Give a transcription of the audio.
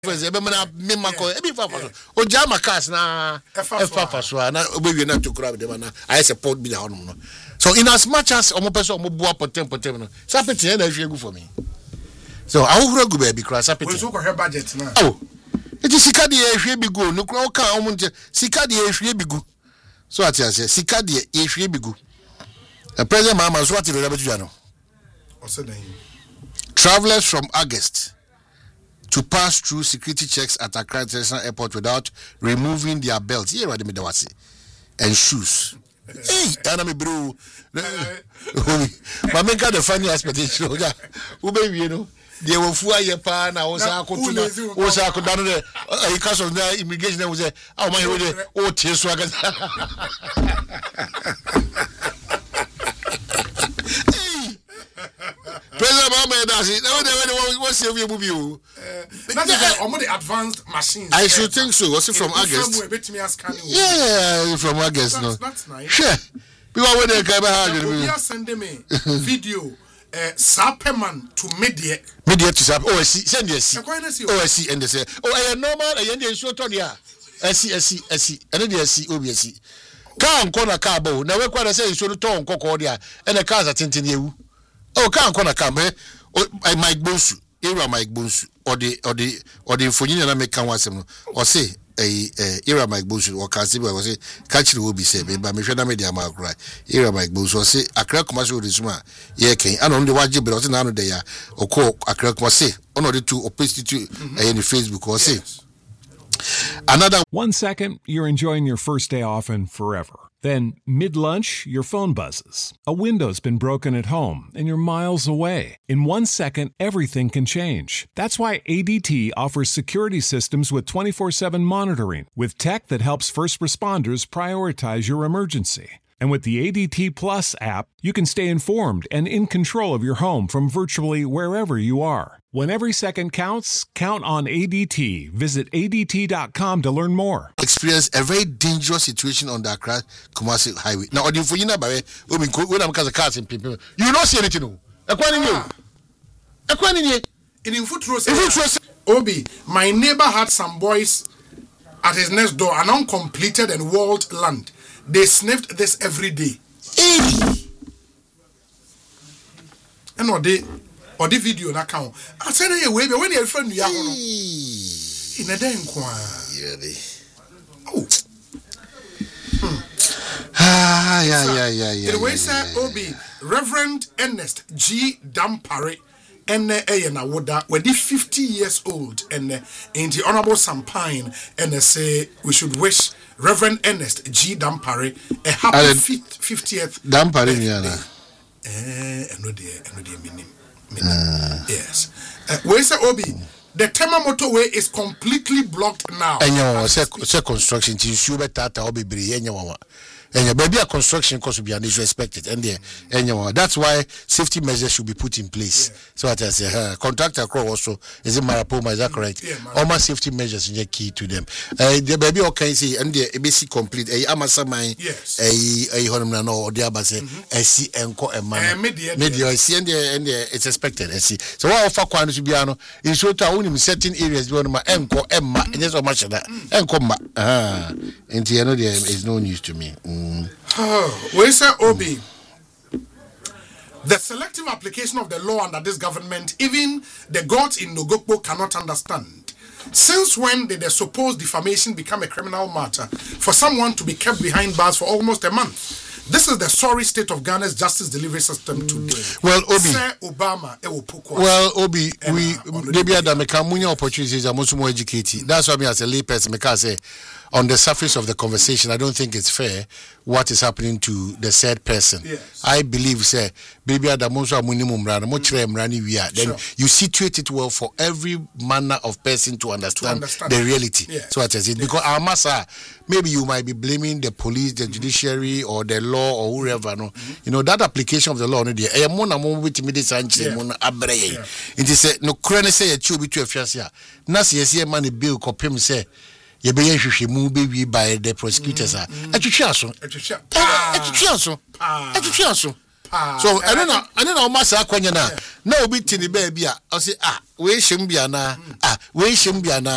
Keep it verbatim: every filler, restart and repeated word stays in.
friends ebe na me mako ebi fa fa o jama cars na e fa fa so na obewie na tokura be na I support bi da hono no. So in as much as omo person omo bua potem potem no sapeti na hwe gu for me. So I will go baby crash sapeti. So ko hwe budget na. Oh. It is sika de hwe bi go no kra o kan omo nje sika de hwe bi gu. So ati ase sika de hwe bi gu. The president mama so ati do betu ja no. O se dan. Travelers from August to pass through security checks at Accra International Airport without removing their belts. Here, what they and shoes. Hey, and I'm bro. But make the funny aspect is, who baby, you know, they were full of your pan. I was a could was I could down there. A castle of the immigration was there. Oh, my, oh, tears swagger. President Mama does it. Now they want to see you move you. That's the only advanced machines. I should think so. Was it from August? Yeah, from August. No, that's nice. Sure. People when they come out, you are sending me video. Saperman to media. Media to Sap. Oh, I see. Send yes. Oh, I see. And they say, oh, I am normal. I am the show to ya. I see. I see. I see. And then I see. O B S. Car on corner car bow. Now we quite say show to ton kokodia. And the cars are tinting you. Oh, can't corner cambe. Oh, I Mike Bonsu, era Mike Bonsu, or the or the or the Infonian and make one or say a era Mike Bonsu or Casiba was say catch will be said, but me shana media mark right. Era Mike Bonsu or say a crack commercial this man. Yeah, can and on the wajib, but another day or call a crack must say on the two or paste to any Facebook or say another one second. You're enjoying your first day off and forever. Then, mid-lunch, your phone buzzes. A window's been broken at home, and you're miles away. In one second, everything can change. That's why A D T offers security systems with twenty-four seven monitoring, with tech that helps first responders prioritize your emergency. And with the A D T Plus app, you can stay informed and in control of your home from virtually wherever you are. When every second counts, count on A D T. Visit A D T dot com to learn more. Experience a very dangerous situation on the Accra Kumasi Highway. Now, for you know, when I'm cars in people, you don't see anything. No. According you, according you, in foot Obi, my neighbor had some boys at his next door, an uncompleted and walled land. They sniffed this every day. And or they or the video na count. I said hey wait when your friend you in a den kwa. Oh. Ah yeah yeah yeah yeah. The way say Obi Reverend Ernest G Dampare and eh na woda we di fifty years old and in the honorable Sampine and say we should wish Reverend Ernest G Dampare a happy fiftieth Dampare niana eh eno de eno de minim yes uh, we say Obi the Tema motorway is completely blocked now enyo say say construction ti su betata obebre enyo wa and baby a construction cost will be disrespected and there and that's why safety measures should be put in place. Yeah. So what I say uh, contractor crow also is it Marapoma, is that correct? Yeah, all my safety measures is key to them. Uh, the baby okay say and the A B C complete a amasa mine yes a a honor no or the abase a see enko a man media media see and the and the it's expected I see so what offer kwano to be ano in so ta only certain areas we want ma enko emma and just so much that enko ma ah into you know there is no news to me. Mm. Oh, where say Obi? The selective application of the law under this government, even the gods in Nogokbo cannot understand. Since when did the supposed defamation become a criminal matter for someone to be kept behind bars for almost a month? This is the sorry state of Ghana's justice delivery system today. Well, Obi. Sir Obama, well, Obi, we maybe had a opportunities are much more educated. That's why me as a layperson, because say on the surface of the conversation, I don't think it's fair what is happening to the said person. Yes. I believe, say, baby, at the most minimum run, then you situate it well for every manner of person to understand, to understand the reality. Yes. So what is it? Yes. Because our massa, maybe you might be blaming the police, the judiciary, or the law, or whoever. No, mm-hmm. You know that application of the law. No, there. I am one among which me this anchi one abreye. It is no crane say a chubi to a fiasia. Nasi yesi money bill kopim say. You be hwehwemu be by the prosecutors are atwetwe so atwetwe so atwetwe so so I don't know I don't know massa akwanya na na obi tini ba bia o say ah we hyem bia na ah we hyem bia na